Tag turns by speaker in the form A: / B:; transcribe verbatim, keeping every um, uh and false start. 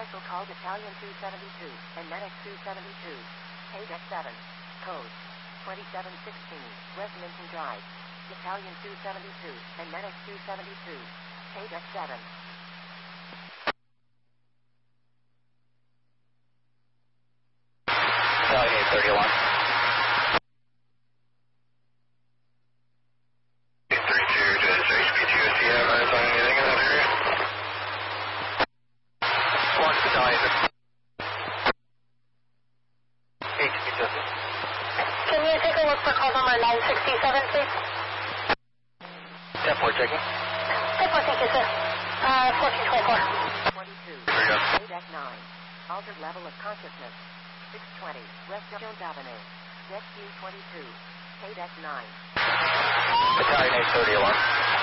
A: Special call Battalion two seventy-two and Medic two seventy-two. Paydeck seven. Code twenty-seven sixteen. West Minton Drive. Battalion two seventy-two and Medic two seventy-two. Paydeck seven.
B: Battalion eight thirty-one. eight thirty-two to H P two. Do you have eyes on anything in that area? One Battalion. H P two.
C: Can you take a look for call number nine sixty-seven, please?
B: ten four checking.
C: ten four, thank you, sir. Uh, fourteen twenty-four.
A: twenty-two.
B: Here we go.
A: Paydeck nine. Altered level of consciousness. six twenty. West Jones Avenue. Deck Q twenty-two. Paydeck nine.
B: Battalion eight thirty alarm.